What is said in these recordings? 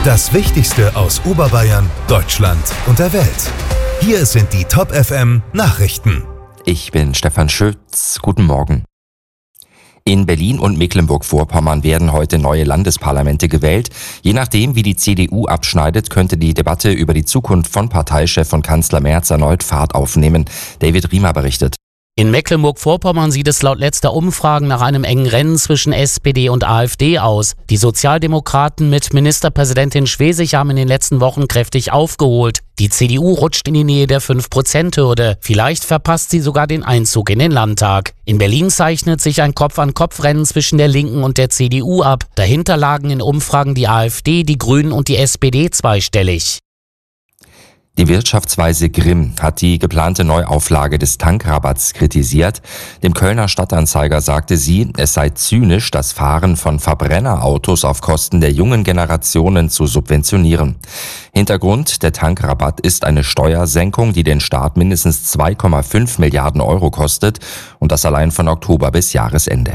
Das Wichtigste aus Oberbayern, Deutschland und der Welt. Hier sind die Top FM Nachrichten. Ich bin Stefan Schütz. Guten Morgen. In Berlin und Mecklenburg-Vorpommern werden heute neue Landesparlamente gewählt. Je nachdem, wie die CDU abschneidet, könnte die Debatte über die Zukunft von Parteichef und Kanzler Merz erneut Fahrt aufnehmen. David Riemer berichtet. In Mecklenburg-Vorpommern sieht es laut letzter Umfragen nach einem engen Rennen zwischen SPD und AfD aus. Die Sozialdemokraten mit Ministerpräsidentin Schwesig haben in den letzten Wochen kräftig aufgeholt. Die CDU rutscht in die Nähe der 5%-Hürde. Vielleicht verpasst sie sogar den Einzug in den Landtag. In Berlin zeichnet sich ein Kopf-an-Kopf-Rennen zwischen der Linken und der CDU ab. Dahinter lagen in Umfragen die AfD, die Grünen und die SPD zweistellig. Die Wirtschaftsweise Grimm hat die geplante Neuauflage des Tankrabatts kritisiert. Dem Kölner Stadtanzeiger sagte sie, es sei zynisch, das Fahren von Verbrennerautos auf Kosten der jungen Generationen zu subventionieren. Hintergrund der Tankrabatt ist eine Steuersenkung, die den Staat mindestens 2,5 Milliarden Euro kostet und das allein von Oktober bis Jahresende.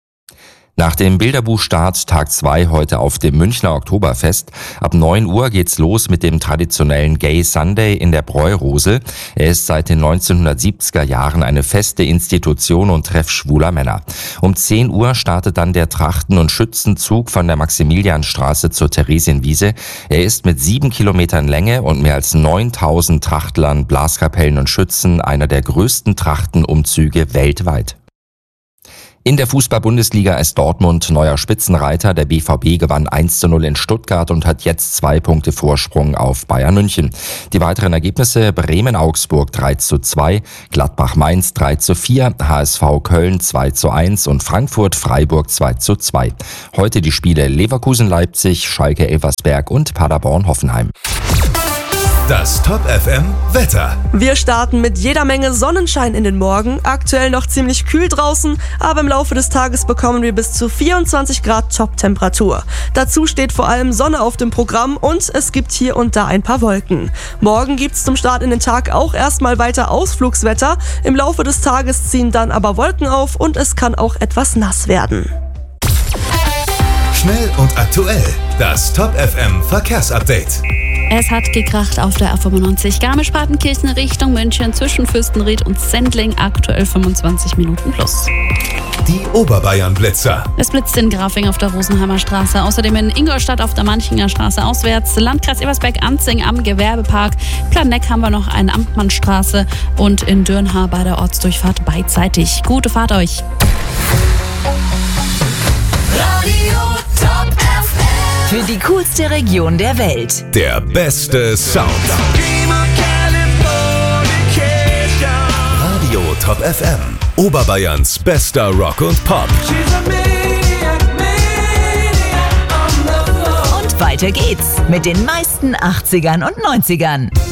Nach dem Bilderbuchstart Tag 2 heute auf dem Münchner Oktoberfest. Ab 9 Uhr geht's los mit dem traditionellen Gay Sunday in der Bräurosel. Er ist seit den 1970er Jahren eine feste Institution und Treff schwuler Männer. Um 10 Uhr startet dann der Trachten- und Schützenzug von der Maximilianstraße zur Theresienwiese. Er ist mit 7 Kilometern Länge und mehr als 9000 Trachtlern, Blaskapellen und Schützen einer der größten Trachtenumzüge weltweit. In der Fußball-Bundesliga ist Dortmund neuer Spitzenreiter. Der BVB gewann 1:0 in Stuttgart und hat jetzt 2 Punkte Vorsprung auf Bayern München. Die weiteren Ergebnisse: Bremen-Augsburg 3:2, Gladbach-Mainz 3:4, HSV Köln 2:1 und Frankfurt-Freiburg 2:2. Heute die Spiele Leverkusen-Leipzig, Schalke-Elversberg und Paderborn-Hoffenheim. Das Top FM Wetter. Wir starten mit jeder Menge Sonnenschein in den Morgen. Aktuell noch ziemlich kühl draußen, aber im Laufe des Tages bekommen wir bis zu 24 Grad Top-Temperatur. Dazu steht vor allem Sonne auf dem Programm und es gibt hier und da ein paar Wolken. Morgen gibt's zum Start in den Tag auch erstmal weiter Ausflugswetter. Im Laufe des Tages ziehen dann aber Wolken auf und es kann auch etwas nass werden. Schnell und aktuell. Das Top FM Verkehrsupdate. Es hat gekracht auf der A95 Garmisch-Partenkirchen Richtung München zwischen Fürstenried und Sendling, aktuell 25 Minuten plus. Die Oberbayern-Blitzer. Es blitzt in Grafing auf der Rosenheimer Straße, außerdem in Ingolstadt auf der Manchinger Straße auswärts, Landkreis Ebersberg-Anzing am Gewerbepark, Planegg haben wir noch eine Amtmannstraße und in Dürnhaar bei der Ortsdurchfahrt beidseitig. Gute Fahrt euch! Radio Top FM. Für die coolste Region der Welt. Der beste Sound. Radio Top FM. Oberbayerns bester Rock und Pop. Und weiter geht's mit den meisten 80ern und 90ern.